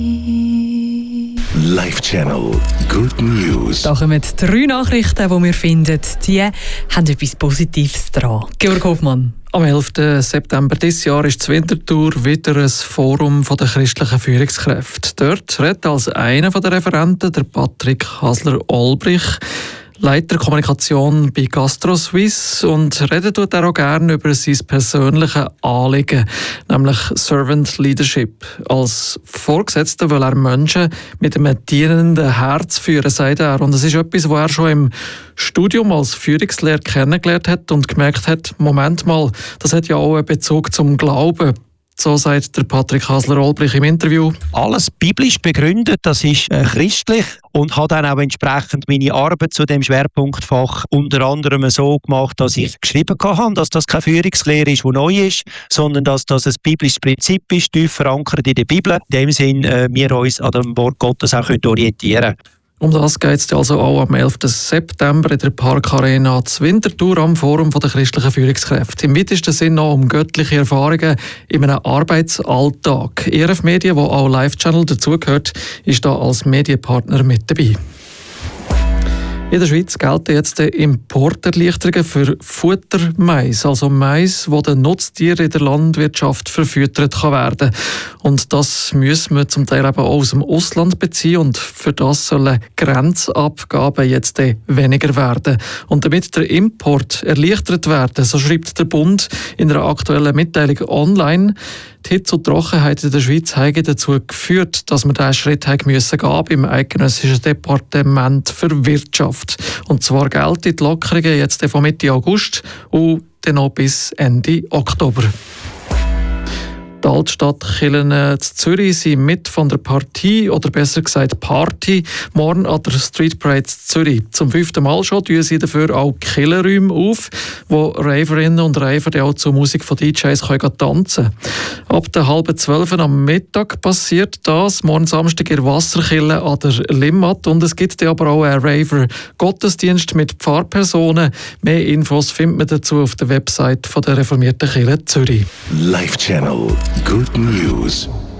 Live Channel Good News. Da kommen 3 Nachrichten, die wir finden, die haben etwas Positives dran. Georg Hofmann. Am 11. September dieses Jahr ist in Winterthur wieder ein Forum der christlichen Führungskräfte. Dort redet als einer der Referenten der Patrick Hasler-Olbrich, Leiter Kommunikation bei GastroSuisse, und redet dort auch gerne über sein persönliches Anliegen, nämlich Servant Leadership. Als Vorgesetzter will er Menschen mit einem dienenden Herz führen, sagt er. Und das ist etwas, was er schon im Studium als Führungslehrer kennengelernt hat und gemerkt hat, Moment mal, das hat ja auch einen Bezug zum Glauben. So sagt der Patrick Hasler-Olbrich im Interview. Alles biblisch begründet, das ist christlich, und habe dann auch entsprechend meine Arbeit zu dem Schwerpunktfach unter anderem so gemacht, dass ich geschrieben habe, dass das keine Führungslehre ist, die neu ist, sondern dass das ein biblisches Prinzip ist, tief verankert in der Bibel. In dem Sinn, wir uns an dem Wort Gottes auch orientieren können. Um das geht es also auch am 11. September in der Parkarena zu Winterthur am Forum der christlichen Führungskräfte. Im weitesten Sinne auch um göttliche Erfahrungen in einem Arbeitsalltag. ERF Medien, wo auch Live Channel dazugehört, ist da als Medienpartner mit dabei. In der Schweiz gelten jetzt Importerleichterungen für Futtermais, also Mais, wo den Nutztieren in der Landwirtschaft verfüttert kann werden. Und das müssen wir zum Teil eben auch aus dem Ausland beziehen, und für das sollen Grenzabgaben jetzt weniger werden. Und damit der Import erleichtert werden, so schreibt der Bund in einer aktuellen Mitteilung online, die Hitze und Trockenheit in der Schweiz haben dazu geführt, dass wir diesen Schritt gehen müssen beim Eidgenössischen Departement für Wirtschaft. Und zwar gelten die Lockerungen jetzt von Mitte August und dann noch bis Ende Oktober. Die Altstadtkirchen in Zürich sind mit von der Partie, oder besser gesagt Party, morgen an der Street Parade Zürich. Zum 5. Mal schon tun sie dafür auch Kirchenräume auf, wo Raverinnen und Raver auch zur Musik von DJs tanzen können. Ab der 11:30 am Mittag passiert das, morgen Samstag in der Wasserkirche an der Limmat. Und es gibt aber auch einen Raver-Gottesdienst mit Pfarrpersonen. Mehr Infos findet man dazu auf der Website von der reformierten Kirche Zürich. Live Channel Good News.